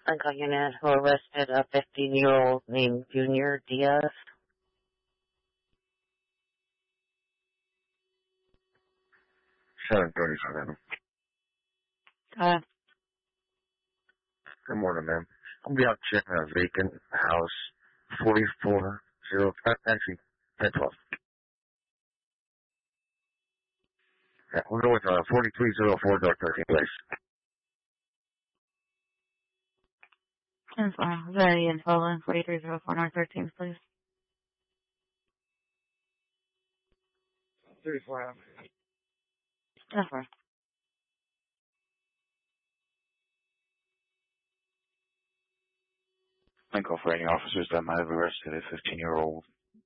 Uncle Unit who arrested a 15-year-old named Junior Diaz. 737. Good morning, ma'am. I'll be out checking a vacant house, 4405, actually, 1012. Yeah, we'll go with 4304 North 13th Place. That's fine. Is there any info on 4304 North 13th, please? 34 That's fine. Thank all for any officers that might have arrested a 15-year-old.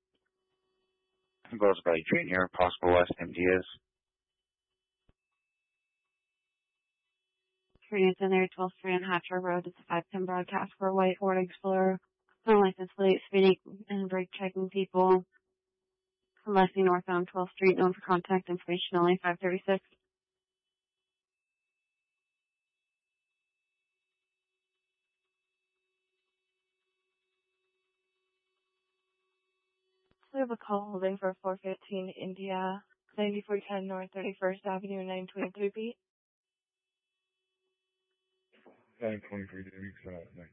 I think it was about Junior, possible last name Diaz. Transit there, 12th Street on Hatcher Road. It's a 510 broadcast for a white Ford Explorer. No license plate, speeding and brake checking people. From Leslie northbound 12th Street, known for contact information only, 536. We have a call holding for 415 India, 9410 North 31st Avenue, 923 feet. 923 days, night.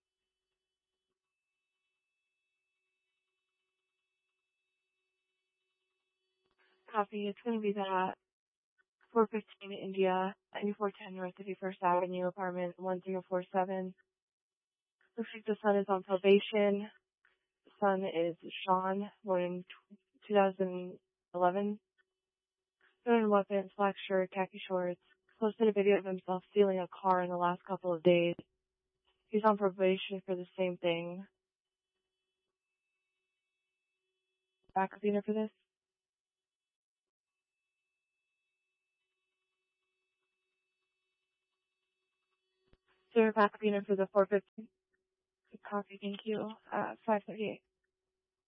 Copy. It's going to be that 415 India, 9410 North 31st Avenue, apartment 1047. Looks like the son is on probation. The son is Sean, born in 2011. Stolen weapons, black shirt, khaki shorts. Posted a video of himself stealing a car in the last couple of days. He's on probation for the same thing. Backup unit for this? Is there a backup unit for the 415? Copy, thank you. 538.